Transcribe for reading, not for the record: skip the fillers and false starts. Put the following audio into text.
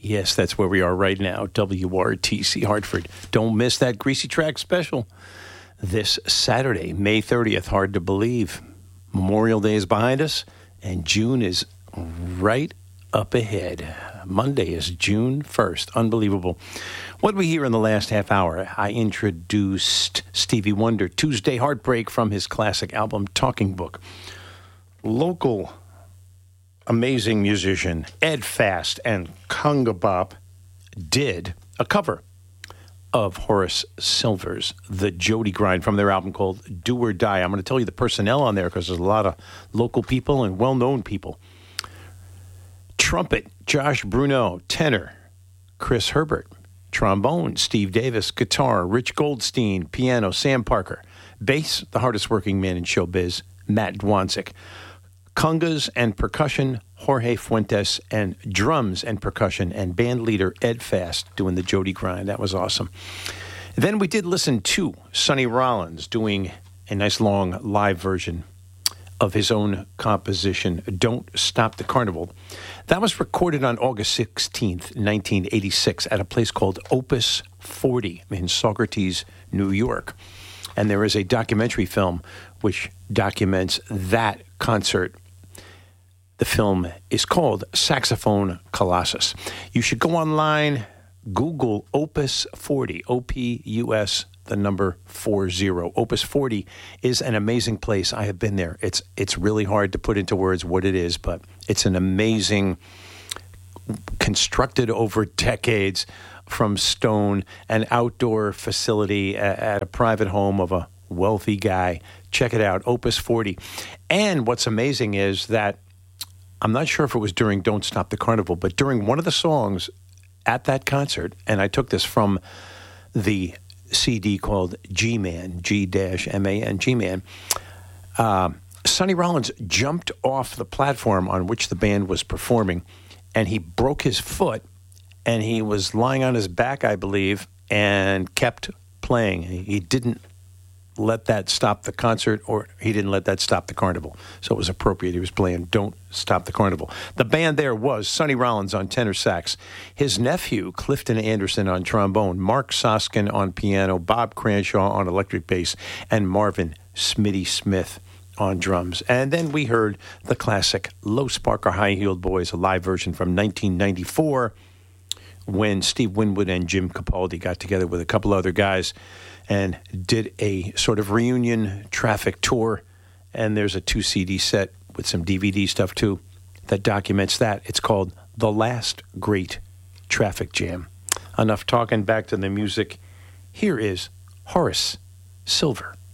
Yes, that's where we are right now, WRTC Hartford. Don't miss that Greasy Track special this Saturday, May 30th. Hard to believe. Memorial Day is behind us, and June is right up ahead. Monday is June 1st. Unbelievable. What did we hear in the last half hour? I introduced Stevie Wonder, Tuesday Heartbreak, from his classic album, Talking Book. Local amazing musician Ed Fast and Conga Bop did a cover of Horace Silver's The Jody Grind from their album called Do or Die. I'm going to tell you the personnel on there because there's a lot of local people and well-known people. Trumpet, Josh Bruno. Tenor, Chris Herbert. Trombone, Steve Davis. Guitar, Rich Goldstein. Piano, Sam Parker. Bass, the hardest working man in showbiz, Matt Dwanczyk. Congas and percussion, Jorge Fuentes, and drums and percussion and band leader Ed Fast doing the Jody Grind. That was awesome. Then we did listen to Sonny Rollins doing a nice long live version of his own composition, Don't Stop the Carnival. That was recorded on August 16th, 1986 at a place called Opus 40 in Saugerties, New York. And there is a documentary film which documents that concert. The film is called Saxophone Colossus. You should go online, Google Opus 40, O-P-U-S, the number 40. Opus 40 is an amazing place. I have been there. It's really hard to put into words what it is, but it's an amazing, constructed over decades from stone, an outdoor facility at a private home of a wealthy guy. Check it out, Opus 40. And what's amazing is that I'm not sure if it was during Don't Stop the Carnival, but during one of the songs at that concert, and I took this from the CD called G-Man, G-M-A-N, G-Man, Sonny Rollins jumped off the platform on which the band was performing, and he broke his foot, and he was lying on his back, I believe, and kept playing. He didn't let that stop the concert, or he didn't let that stop the carnival. So it was appropriate. He was playing Don't Stop the Carnival. The band there was Sonny Rollins on tenor sax, his nephew Clifton Anderson on trombone, Mark Soskin on piano, Bob Cranshaw on electric bass, and Marvin Smitty Smith on drums. And then we heard the classic Low Sparker High Heeled Boys, a live version from 1994, when Steve Winwood and Jim Capaldi got together with a couple other guys and did a sort of reunion Traffic tour. And there's a 2 CD set with some DVD stuff too that documents that. It's called The Last Great Traffic Jam. Enough talking, back to the music. Here is Horace Silver.